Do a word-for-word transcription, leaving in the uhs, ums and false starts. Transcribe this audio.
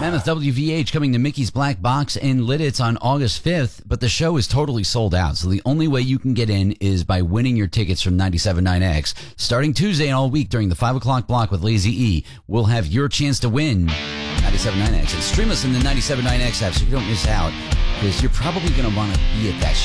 Mammoth W V H coming to Mickey's Black Box in Lidditz on August fifth, but the show is totally sold out, so the only way you can get in is by winning your tickets from ninety-seven point nine X. Starting Tuesday and all week during the five o'clock block with Lazy E, we'll have your chance to win ninety-seven point nine X. And stream us in the ninety-seven point nine X app so you don't miss out, because you're probably going to want to be at that show.